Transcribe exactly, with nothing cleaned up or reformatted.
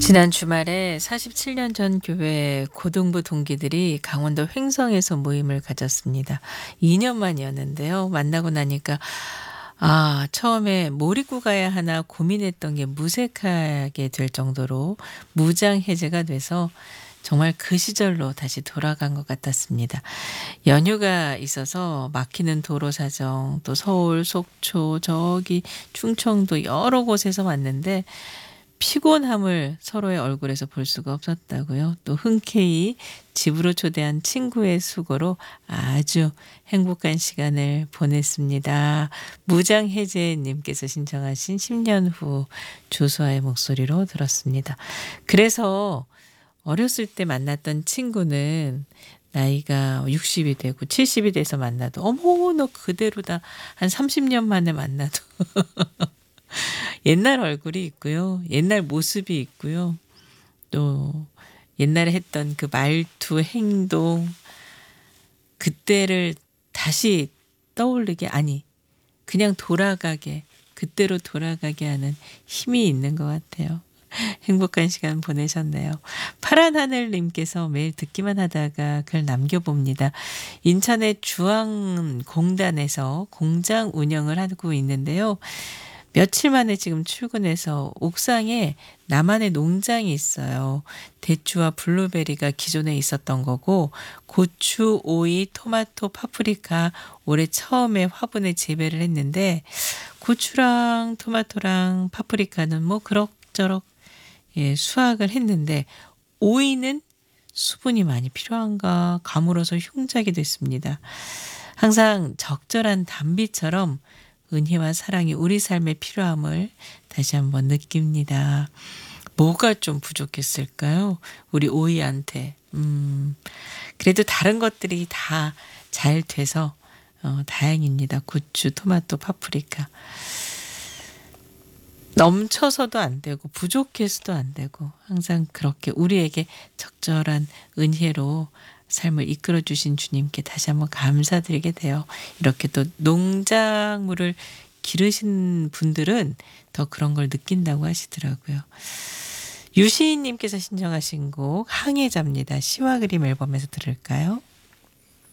지난 주말에 사십칠 년 전 교회 고등부 동기들이 강원도 횡성에서 모임을 가졌습니다. 이 년 만이었는데요. 만나고 나니까 아, 처음에 뭘 입고 가야 하나 고민했던 게 무색하게 될 정도로 무장 해제가 돼서 정말 그 시절로 다시 돌아간 것 같았습니다. 연휴가 있어서 막히는 도로 사정, 또 서울, 속초, 저기 충청도 여러 곳에서 왔는데 피곤함을 서로의 얼굴에서 볼 수가 없었다고요. 또 흔쾌히 집으로 초대한 친구의 수고로 아주 행복한 시간을 보냈습니다. 무장해제님께서 신청하신 십 년 후 조수아의 목소리로 들었습니다. 그래서 어렸을 때 만났던 친구는 나이가 육십이 되고 칠십이 돼서 만나도 어머 너 그대로다. 한 삼십 년 만에 만나도 옛날 얼굴이 있고요. 옛날 모습이 있고요. 또 옛날에 했던 그 말투, 행동, 그때를 다시 떠올리게, 아니 그냥 돌아가게, 그때로 돌아가게 하는 힘이 있는 것 같아요. 행복한 시간 보내셨네요. 파란 하늘님께서 매일 듣기만 하다가 글 남겨봅니다. 인천의 주황공단에서 공장 운영을 하고 있는데요. 며칠 만에 지금 출근해서 옥상에 나만의 농장이 있어요. 대추와 블루베리가 기존에 있었던 거고 고추, 오이, 토마토, 파프리카 올해 처음에 화분에 재배를 했는데 고추랑 토마토랑 파프리카는 뭐 그럭저럭 예, 수확을 했는데 오이는 수분이 많이 필요한가 가물어서 흉작이 됐습니다. 항상 적절한 단비처럼 은혜와 사랑이 우리 삶에 필요함을 다시 한번 느낍니다. 뭐가 좀 부족했을까요? 우리 오이한테. 음, 그래도 다른 것들이 다 잘 돼서 어, 다행입니다. 고추, 토마토, 파프리카. 넘쳐서도 안 되고 부족해서도 안 되고 항상 그렇게 우리에게 적절한 은혜로 삶을 이끌어 주신 주님께 다시 한번 감사드리게 돼요. 이렇게 또 농작물을 기르신 분들은 더 그런 걸 느낀다고 하시더라고요. 유시인님께서 신청하신 곡 항해자입니다. 시와 그림 앨범에서 들을까요?